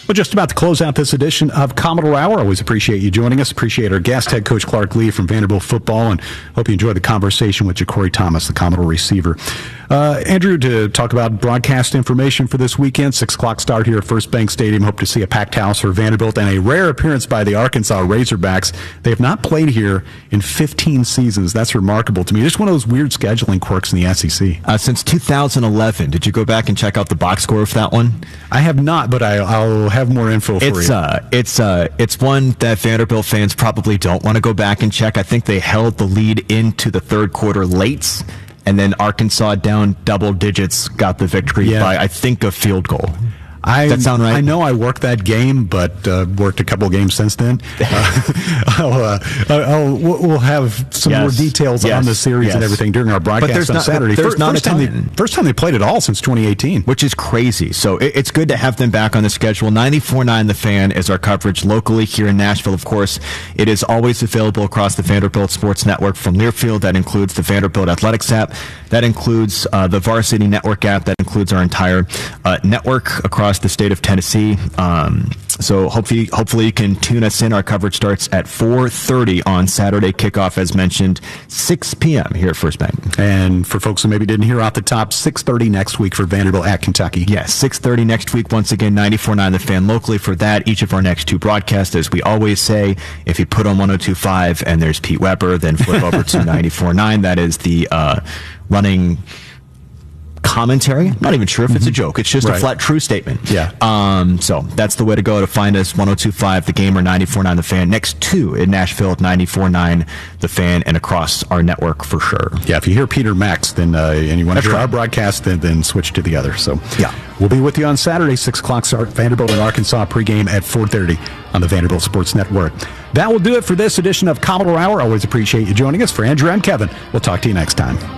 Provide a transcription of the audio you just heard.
Well, just about to close out this edition of Commodore Hour. Always appreciate you joining us. Appreciate our guest, head coach Clark Lea from Vanderbilt football, and hope you enjoyed the conversation with Ja'Cory Thomas, the Commodore receiver. Andrew, to talk about broadcast information for this weekend, 6 o'clock start here at First Bank Stadium. Hope to see a packed house for Vanderbilt and a rare appearance by the Arkansas Razorbacks. They have not played here in 15 seasons. That's remarkable to me. Just one of those weird scheduling quirks in the SEC. Since 2011. Did you go back and check out the box score of that one? I have not, but I'll have more info for you. It's one that Vanderbilt fans probably don't want to go back and check. I think they held the lead into the third quarter late, and then Arkansas down double digits got the victory by, I think, a field goal. Does that sound right? I know I worked that game, but worked a couple of games since then. We'll have some more details on the series and everything during our broadcast on Saturday. First time they played at all since 2018. Which is crazy. So it's good to have them back on the schedule. 94.9 The Fan is our coverage locally here in Nashville, of course. It is always available across the Vanderbilt Sports Network from Learfield. That includes the Vanderbilt Athletics app. That includes the Varsity Network app. That includes our entire network across the state of Tennessee. So hopefully you can tune us in. Our coverage starts at 4:30 on Saturday. Kickoff, as mentioned, 6 p.m. here at First Bank. And for folks who maybe didn't hear off the top, 6:30 next week for Vanderbilt at Kentucky. Yes, 6:30 next week. Once again, 94.9 The Fan locally for that. Each of our next two broadcasts, as we always say, if you put on 102.5 and there's Pete Weber, then flip over to 94.9. That is the running commentary. I'm not even sure if it's a joke. It's just a flat true statement. Yeah. So that's the way to go to find us. 102.5 The Game or 94.9 The Fan. Next two in Nashville at 94.9 The Fan and across our network for sure. Yeah, if you hear Peter Max, then and you want to hear our broadcast, then switch to the other. So yeah, we'll be with you on Saturday, 6 o'clock start. Vanderbilt and Arkansas pregame at 4:30 on the Vanderbilt Sports Network. That will do it for this edition of Commodore Hour. Always appreciate you joining us. For Andrew, I'm Kevin. We'll talk to you next time.